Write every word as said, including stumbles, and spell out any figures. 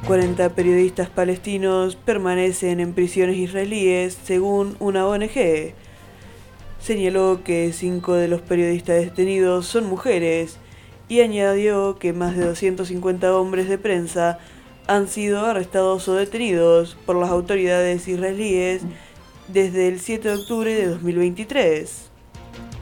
cuarenta periodistas palestinos permanecen en prisiones israelíes, según una O N G. Señaló que cinco de los periodistas detenidos son mujeres y añadió que más de doscientos cincuenta hombres de prensa han sido arrestados o detenidos por las autoridades israelíes desde el siete de octubre de dos mil veintitrés.